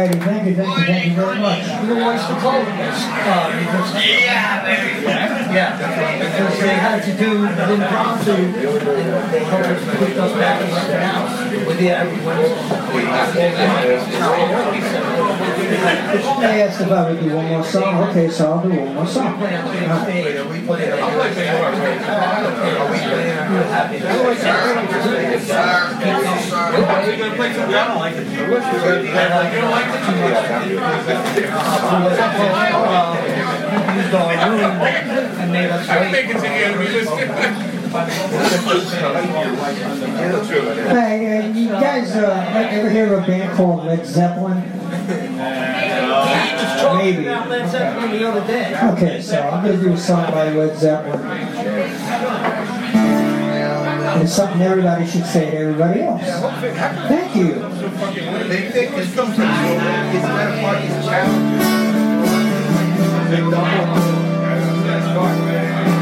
righty, thank you very much. Who wants to close this? Because they had to do the impromptu. They put us back in the house with the everyone. They asked if I would do one more song. Okay, so I'll do one more song. Hey, you guys ever hear of a band called Led Zeppelin? Maybe. Okay, so I'm going to do a song by Led Zeppelin. It's something everybody should say to everybody else. Thank you.